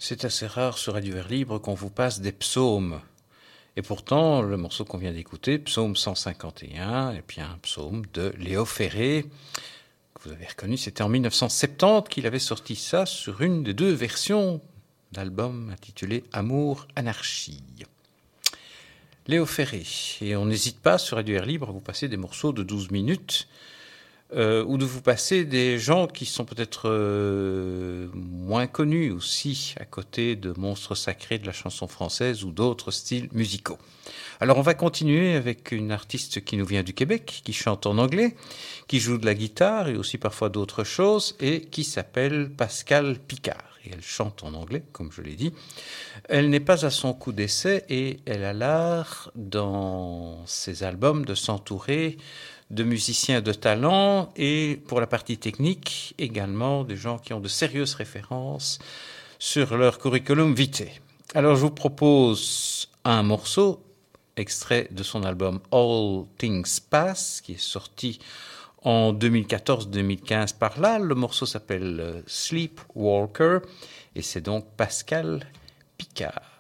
C'est assez rare sur Radio Air Libre qu'on vous passe des psaumes. Et pourtant, le morceau qu'on vient d'écouter, psaume 151, et puis un psaume de Léo Ferré, que vous avez reconnu, c'était en 1970 qu'il avait sorti ça sur une des deux versions d'album intitulé Amour, Anarchie. Léo Ferré, et on n'hésite pas sur Radio Air Libre à vous passer des morceaux de 12 minutes, ou de vous passer des gens qui sont peut-être moins connus aussi, à côté de monstres sacrés de la chanson française ou d'autres styles musicaux. Alors on va continuer avec une artiste qui nous vient du Québec, qui chante en anglais, qui joue de la guitare et aussi parfois d'autres choses, et qui s'appelle Pascale Picard. Et elle chante en anglais, comme je l'ai dit. Elle n'est pas à son coup d'essai et elle a l'art, dans ses albums, de s'entourer de musiciens de talent et, pour la partie technique, également des gens qui ont de sérieuses références sur leur curriculum vitae. Alors je vous propose un morceau, extrait de son album All Things Pass, qui est sorti en 2014-2015 par là. Le morceau s'appelle Sleepwalker et c'est donc Pascale Picard.